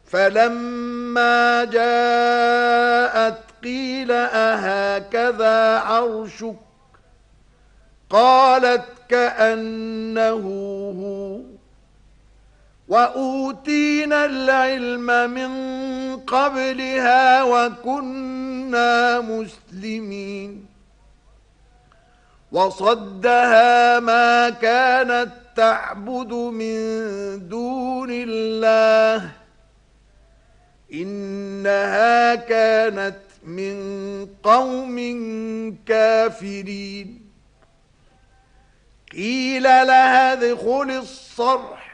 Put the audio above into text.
فلما جاءت قيل أهكذا عرشك قالت كأنه هو وأوتينا العلم من قبلها وكنا مسلمين وصدها ما كانت تعبد من دون الله إنها كانت من قوم كافرين قيل لها ادخل الصرح